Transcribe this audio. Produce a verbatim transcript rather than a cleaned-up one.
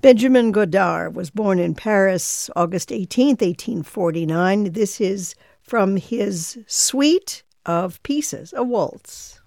Benjamin Godard was born in Paris August eighteenth, eighteen forty-nine. This is from his suite of pieces, a waltz.